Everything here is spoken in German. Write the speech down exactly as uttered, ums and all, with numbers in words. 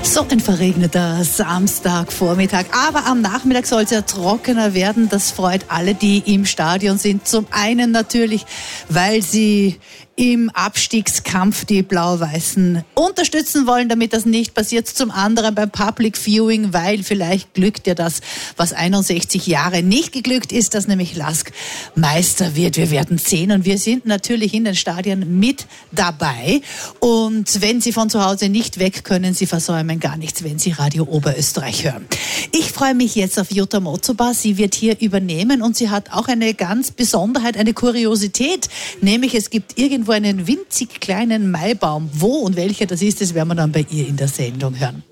So ein verregneter Samstagvormittag. Aber am Nachmittag soll es ja trockener werden. Das freut alle, die im Stadion sind. Zum einen natürlich, weil sie im Abstiegskampf die Blau-Weißen unterstützen wollen, damit das nicht passiert. Zum anderen beim Public Viewing, weil vielleicht glückt ja das, was einundsechzig Jahre nicht geglückt ist, dass nämlich Lask Meister wird. Wir werden sehen und wir sind natürlich in den Stadien mit dabei. Und wenn Sie von zu Hause nicht weg können, Sie versäumen gar nichts, wenn Sie Radio Oberösterreich hören. Ich freue mich jetzt auf Jutta Mozoba. Sie wird hier übernehmen und sie hat auch eine ganz Besonderheit, eine Kuriosität, nämlich es gibt irgendwo einen winzig kleinen Maibaum. Wo und welcher das ist, das werden wir dann bei ihr in der Sendung hören.